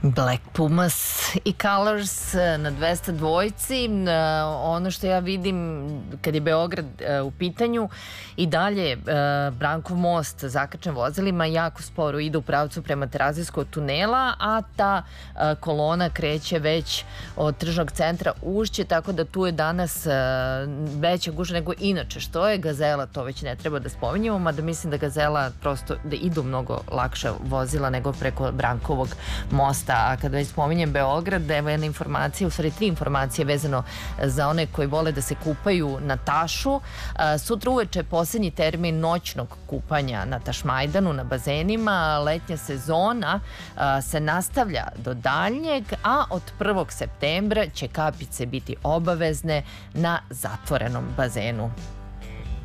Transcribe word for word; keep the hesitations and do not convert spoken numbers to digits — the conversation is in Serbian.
Black Pumas i Colors na dvesta dvojci. Ono što ja vidim kad je Beograd u pitanju, i dalje Brankov most zakačen vozilima jako sporo ide u pravcu prema Terazijskog tunela, a ta kolona kreće već od tržnog centra Ušće, tako da tu je danas veća gužva nego inače. Što je Gazela, to već ne treba da spominjemo, mada mislim da Gazela prosto da idu mnogo lakše vozila nego preko Brankovog mosta. A kad već spominjem Beograd, evo jedna informacija, u stvari tri informacije vezano za one koji vole da se kupaju na Tašu. Sutra uveče je posljednji termin noćnog kupanja na Tašmajdanu, na bazenima. Letnja sezona se nastavlja do daljnjeg, a od prvog septembra će kapice biti obavezne na zatvorenom bazenu.